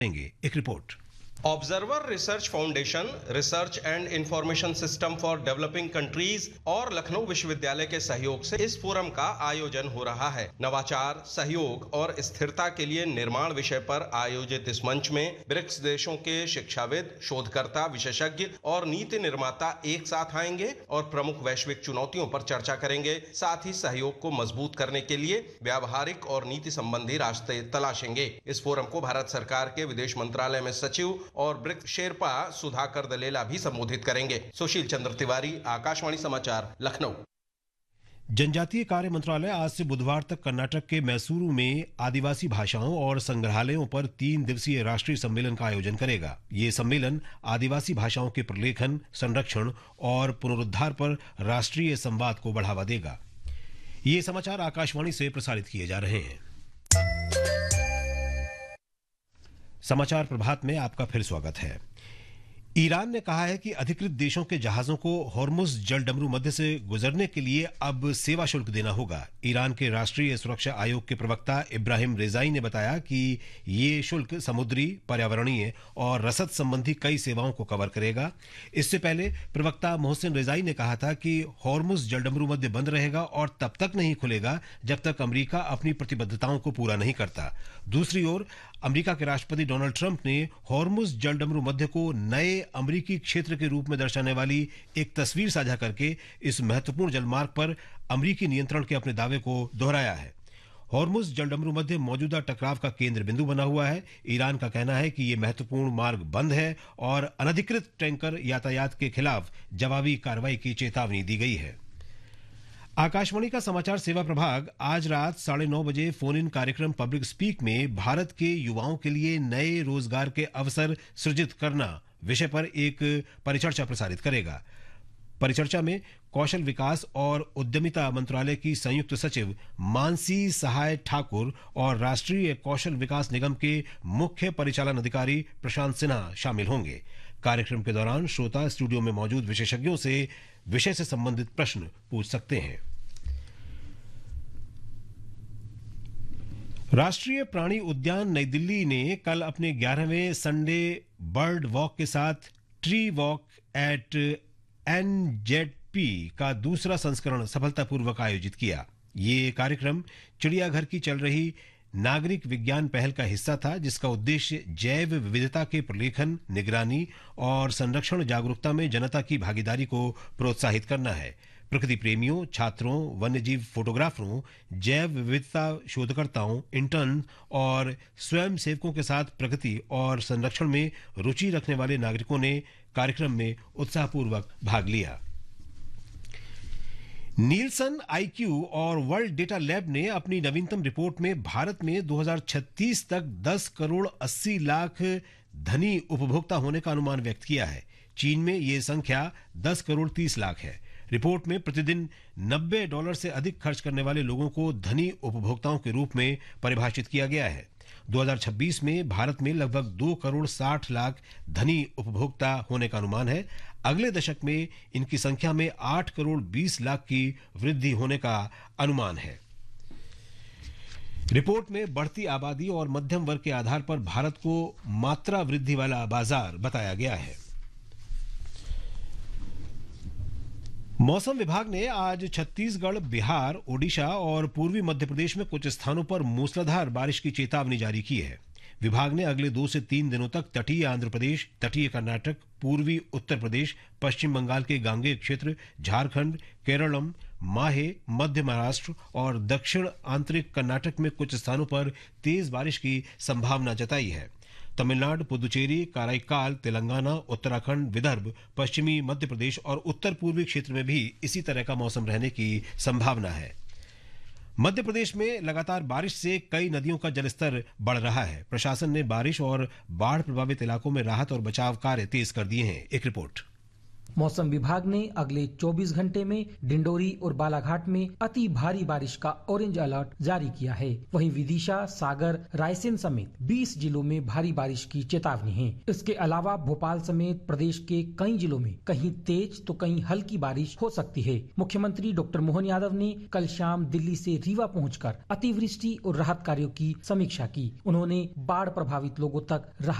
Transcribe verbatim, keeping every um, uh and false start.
एक report. Observer research foundation, research and information system for developing countries और लखनऊ विश्वविद्यालय के सहयोग से इस फोरम का आयोजन हो रहा है। नवाचार, सहयोग और स्थिरता के लिए निर्माण विषय पर आयोजित इस मंच में ब्रिक्स देशों के शिक्षाविद, शोधकर्ता, विशेषज्ञ और नीति निर्माता एक साथ आएंगे और प्रमुख वैश्विक चुनौतियों पर चर्चा करेंगे। साथ ही सहयोग को मजबूत करने के लिए व्यावहारिक और नीति संबंधी रास्ते तलाशेंगे। इस फोरम को भारत सरकार के विदेश मंत्रालय में सचिव और ब्रिक्स शेरपा सुधाकर दलेला भी संबोधित करेंगे। सुशील चंद्र तिवारी, आकाशवाणी समाचार, लखनऊ। जनजातीय कार्य मंत्रालय आज से बुधवार तक कर्नाटक के मैसूरू में आदिवासी भाषाओं और संग्रहालयों पर तीन दिवसीय राष्ट्रीय सम्मेलन का आयोजन करेगा। ये सम्मेलन आदिवासी भाषाओं के प्रलेखन, संरक्षण और पुनरुद्धार पर राष्ट्रीय संवाद को बढ़ावा देगा। ये समाचार आकाशवाणी से प्रसारित किए जा रहे हैं। समाचार प्रभात में आपका फिर स्वागत है। ईरान ने कहा है कि अधिकृत देशों के जहाजों को हॉर्मुज जलडमरू मध्य से गुजरने के लिए अब सेवा शुल्क देना होगा। ईरान के राष्ट्रीय सुरक्षा आयोग के प्रवक्ता इब्राहिम रेजाई ने बताया कि ये शुल्क समुद्री, पर्यावरणीय और रसद संबंधी कई सेवाओं को कवर करेगा। इससे पहले प्रवक्ता मोहसिन रेजाई ने कहा था कि हॉर्मुज जलडमरू मध्य बंद रहेगा और तब तक नहीं खुलेगा जब तक अमेरिका अपनी प्रतिबद्धताओं को पूरा नहीं करता। दूसरी ओर अमेरिका के राष्ट्रपति डोनाल्ड ट्रंप ने हॉर्मुज जलडमरू मध्य को नए अमेरिकी क्षेत्र के रूप में दर्शाने वाली एक तस्वीर साझा करके इस महत्वपूर्ण जलमार्ग पर अमेरिकी नियंत्रण के अपने दावे को दोहराया है। हॉर्मुज जलडमरू मध्य मौजूदा टकराव का केंद्र बिंदु बना हुआ है। ईरान का कहना है कि यह महत्वपूर्ण मार्ग बंद है और अनधिकृत टैंकर यातायात के खिलाफ जवाबी कार्रवाई की चेतावनी दी गई है। आकाशवाणी का समाचार सेवा प्रभाग आज रात साढ़े नौ बजे फोन इन कार्यक्रम पब्लिक स्पीक में भारत के युवाओं के लिए नए रोजगार के अवसर सृजित करना विषय पर एक परिचर्चा प्रसारित करेगा। परिचर्चा में कौशल विकास और उद्यमिता मंत्रालय की संयुक्त सचिव मानसी सहाय ठाकुर और राष्ट्रीय कौशल विकास निगम के मुख्य परिचालन अधिकारी प्रशांत सिन्हा शामिल होंगे। कार्यक्रम के दौरान श्रोता स्टूडियो में मौजूद विशेषज्ञों से विषय से संबंधित प्रश्न पूछ सकते हैं। राष्ट्रीय प्राणी उद्यान नई दिल्ली ने कल अपने ग्यारहवें संडे बर्ड वॉक के साथ ट्री वॉक एट एनजेडपी का दूसरा संस्करण सफलतापूर्वक आयोजित किया। ये कार्यक्रम चिड़ियाघर की चल रही नागरिक विज्ञान पहल का हिस्सा था, जिसका उद्देश्य जैव विविधता के प्रलेखन, निगरानी और संरक्षण जागरूकता में जनता की भागीदारी को प्रोत्साहित करना है। प्रकृति प्रेमियों, छात्रों, वन्यजीव फोटोग्राफरों, जैव विविधता शोधकर्ताओं, इंटर्न और स्वयं सेवकों के साथ प्रकृति और संरक्षण में रुचि रखने वाले नागरिकों ने कार्यक्रम में उत्साहपूर्वक भाग लिया। नीलसन आईक्यू और वर्ल्ड डेटा लैब ने अपनी नवीनतम रिपोर्ट में भारत में दो हज़ार छत्तीस तक दस करोड़ अस्सी लाख धनी उपभोक्ता होने का अनुमान व्यक्त किया है। चीन में यह संख्या दस करोड़ तीस लाख है। रिपोर्ट में प्रतिदिन नब्बे डॉलर से अधिक खर्च करने वाले लोगों को धनी उपभोक्ताओं के रूप में परिभाषित किया गया है। दो हज़ार छब्बीस में भारत में लगभग दो करोड़ साठ लाख धनी उपभोक्ता होने का अनुमान है। अगले दशक में इनकी संख्या में आठ करोड़ बीस लाख की वृद्धि होने का अनुमान है। रिपोर्ट में बढ़ती आबादी और मध्यम वर्ग के आधार पर भारत को मात्रा वृद्धि वाला बाजार बताया गया है। मौसम विभाग ने आज छत्तीसगढ़, बिहार, ओडिशा और पूर्वी मध्य प्रदेश में कुछ स्थानों पर मूसलाधार बारिश की चेतावनी जारी की है। विभाग ने अगले दो से तीन दिनों तक तटीय आंध्र प्रदेश, तटीय कर्नाटक, पूर्वी उत्तर प्रदेश, पश्चिम बंगाल के गांगेय क्षेत्र, झारखंड, केरलम, माहे, मध्य महाराष्ट्र और दक्षिण आंतरिक कर्नाटक में कुछ स्थानों पर तेज बारिश की संभावना जताई है। तमिलनाडु, पुदुचेरी, काराईकाल, तेलंगाना, उत्तराखंड, विदर्भ, पश्चिमी मध्य प्रदेश और उत्तर पूर्वी क्षेत्र में भी इसी तरह का मौसम रहने की संभावना है। मध्य प्रदेश में लगातार बारिश से कई नदियों का जलस्तर बढ़ रहा है। प्रशासन ने बारिश और बाढ़ प्रभावित इलाकों में राहत और बचाव कार्य तेज कर दिए हैं। एक रिपोर्ट। मौसम विभाग ने अगले चौबीस घंटे में डिंडोरी और बालाघाट में अति भारी बारिश का ऑरेंज अलर्ट जारी किया है। वहीं विदिशा, सागर, रायसेन समेत बीस जिलों में भारी बारिश की चेतावनी है। इसके अलावा भोपाल समेत प्रदेश के कई जिलों में कहीं तेज तो कहीं हल्की बारिश हो सकती है। मुख्यमंत्री डॉक्टर मोहन यादव ने कल शाम दिल्ली से रीवा पहुंचकर अतिवृष्टि और राहत कार्यों की समीक्षा की। उन्होंने बाढ़ प्रभावित लोगों तक राहत